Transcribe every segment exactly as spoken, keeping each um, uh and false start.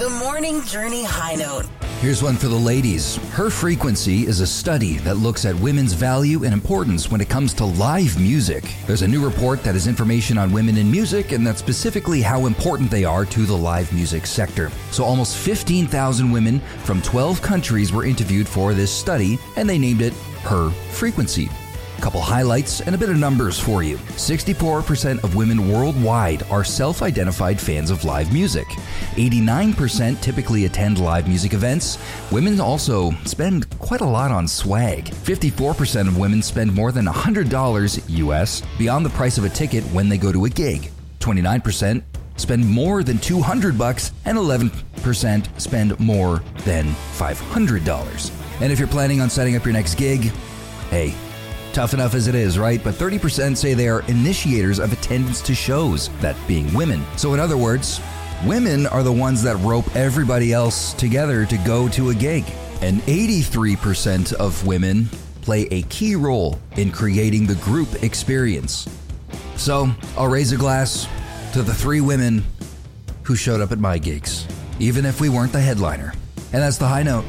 The Morning Journey High Note. Here's one for the ladies. Her Frequency is a study that looks at women's value and importance when it comes to live music. There's a new report that has information on women in music and that's specifically how important they are to the live music sector. So almost fifteen thousand women from twelve countries were interviewed for this study, and they named it Her Frequency. A couple highlights and a bit of numbers for you. sixty-four percent of women worldwide are self-identified fans of live music. eighty-nine percent typically attend live music events. Women also spend quite a lot on swag. fifty-four percent of women spend more than one hundred dollars U S beyond the price of a ticket when they go to a gig. twenty-nine percent spend more than two hundred bucks, and eleven percent spend more than five hundred dollars. And if you're planning on setting up your next gig, hey, tough enough as it is, right? But thirty percent say they are initiators of attendance to shows, that being women. So in other words, women are the ones that rope everybody else together to go to a gig. And eighty-three percent of women play a key role in creating the group experience. So I'll raise a glass to the three women who showed up at my gigs, even if we weren't the headliner. And that's the high note.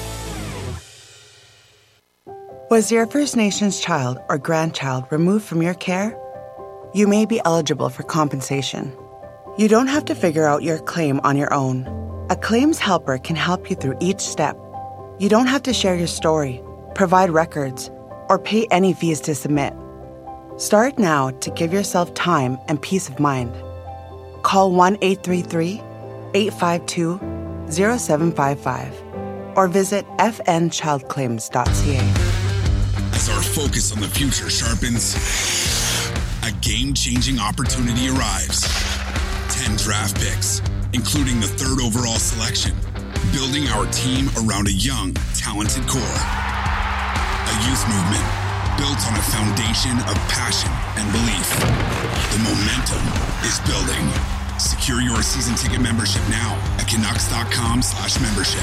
Was your First Nations child or grandchild removed from your care? You may be eligible for compensation. You don't have to figure out your claim on your own. A claims helper can help you through each step. You don't have to share your story, provide records, or pay any fees to submit. Start now to give yourself time and peace of mind. Call one eight three three, eight five two, zero seven five five or visit f n child claims dot c a. As our focus on the future sharpens, a game-changing opportunity arrives. ten draft picks, including the third overall selection, building our team around a young, talented core. A youth movement built on a foundation of passion and belief. The momentum is building. Secure your season ticket membership now at Canucks.com slash membership.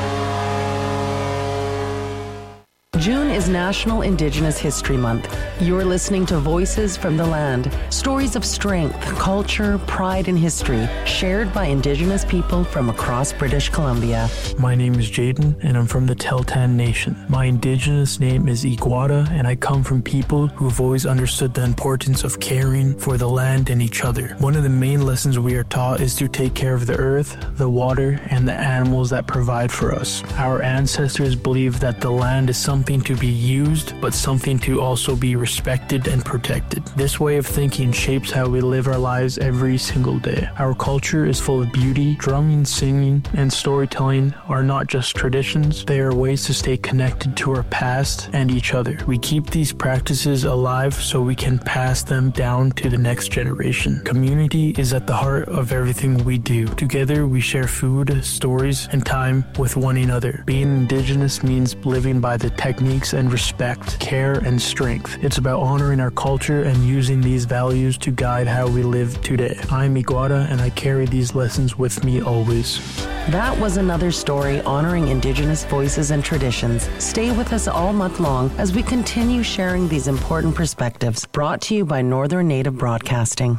June is National Indigenous History Month. You're listening to Voices from the Land, stories of strength, culture, pride, and history shared by Indigenous people from across British Columbia. My name is Jaden, and I'm from the Tahltan Nation. My Indigenous name is Iguata, and I come from people who've always understood the importance of caring for the land and each other. One of the main lessons we are taught is to take care of the earth, the water, and the animals that provide for us. Our ancestors believed that the land is something to be used, but something to also be respected and protected. This way of thinking shapes how we live our lives every single day. Our culture is full of beauty. Drumming, singing, and storytelling are not just traditions, they are ways to stay connected to our past and each other. We keep these practices alive so we can pass them down to the next generation. Community is at the heart of everything we do. Together we share food, stories, and time with one another. Being Indigenous means living by the techniques and respect, care, and strength. It's about honoring our culture and using these values to guide how we live today. I'm Iguata, and I carry these lessons with me always. That was another story honoring Indigenous voices and traditions. Stay with us all month long as we continue sharing these important perspectives. Brought to you by Northern Native Broadcasting.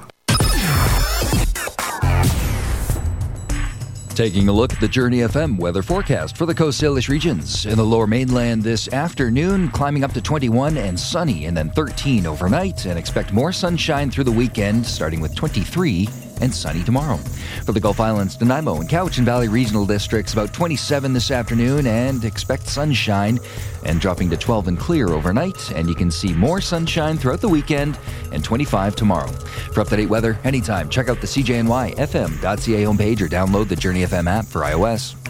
Taking a look at the Journey F M weather forecast for the Coast Salish regions. In the Lower Mainland this afternoon, climbing up to twenty-one and sunny, and then thirteen overnight, and expect more sunshine through the weekend, starting with twenty-three and sunny tomorrow. For the Gulf Islands, Nanaimo and Cowichan Valley regional districts, about twenty-seven this afternoon, and expect sunshine, and dropping to twelve and clear overnight, and you can see more sunshine throughout the weekend, and twenty-five tomorrow. For up-to-date weather anytime, check out the C J N Y F M dot C A homepage or download the Journey F M app for iOS.